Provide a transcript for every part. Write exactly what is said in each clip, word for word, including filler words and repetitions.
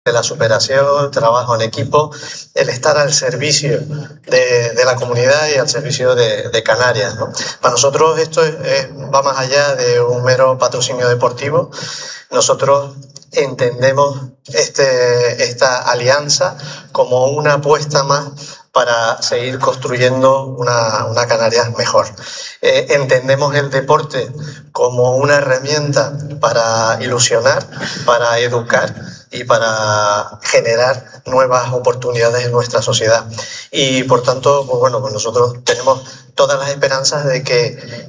de la superación, el trabajo en equipo, el estar al servicio de, de la comunidad y al servicio de, de Canarias, ¿no? Para nosotros esto es, es, va más allá de un mero patrocinio deportivo. Nosotros entendemos este, esta alianza como una apuesta más para seguir construyendo una, una Canarias mejor. Eh, entendemos el deporte como una herramienta para ilusionar, para educar y para generar nuevas oportunidades en nuestra sociedad. Y por tanto, pues bueno, pues nosotros tenemos todas las esperanzas de que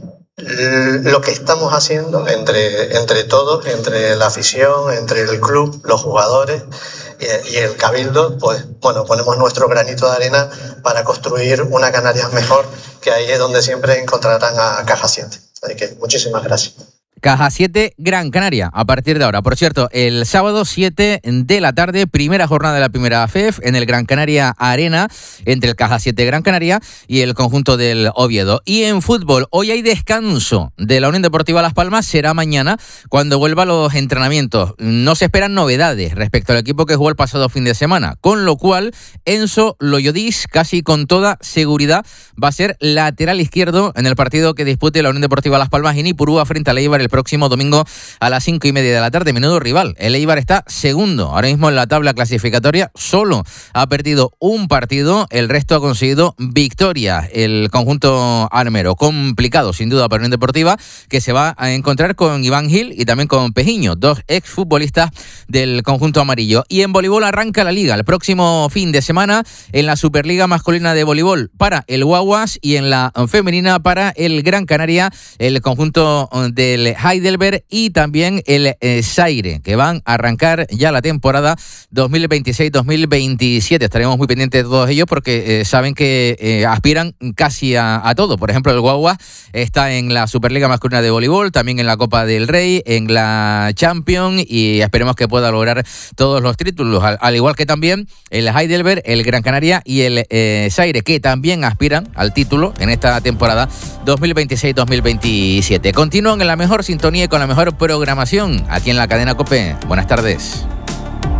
lo que estamos haciendo entre, entre todos, entre la afición, entre el club, los jugadores y, y el cabildo, pues bueno, ponemos nuestro granito de arena para construir una Canarias mejor, que ahí es donde siempre encontrarán a Caja siete. Así que muchísimas gracias. Caja siete Gran Canaria, a partir de ahora. Por cierto, el sábado siete de la tarde, primera jornada de la primera F E F en el Gran Canaria Arena, entre el Caja siete Gran Canaria y el conjunto del Oviedo. Y en fútbol, hoy hay descanso de la Unión Deportiva Las Palmas, será mañana cuando vuelvan los entrenamientos. No se esperan novedades respecto al equipo que jugó el pasado fin de semana, con lo cual Enzo Loyodis, casi con toda seguridad, va a ser lateral izquierdo en el partido que dispute la Unión Deportiva Las Palmas en Ipurúa frente al Eibar el próximo domingo a las cinco y media de la tarde. Menudo rival. El Eibar está segundo ahora mismo en la tabla clasificatoria. Solo ha perdido un partido. El resto ha conseguido victoria. El conjunto armero. Complicado, sin duda, para Unión Deportiva, que se va a encontrar con Iván Gil y también con Pejiño, dos exfutbolistas del conjunto amarillo. Y en voleibol arranca la liga el próximo fin de semana en la Superliga masculina de voleibol para el Guaguas y en la femenina para el Gran Canaria, el conjunto del Heidelberg y también el eh, Zaire, que van a arrancar ya la temporada dos mil veintiséis dos mil veintisiete. Estaremos muy pendientes de todos ellos porque eh, saben que eh, aspiran casi a, a todo. Por ejemplo, el Guagua está en la Superliga masculina de voleibol, también en la Copa del Rey, en la Champions, y esperemos que pueda lograr todos los títulos, al, al igual que también el Heidelberg, el Gran Canaria y el eh, Zaire, que también aspiran al título en esta temporada dos mil veintiséis dos mil veintisiete. Continúan en la mejor sintonía y con la mejor programación aquí en la cadena COPE. Buenas tardes.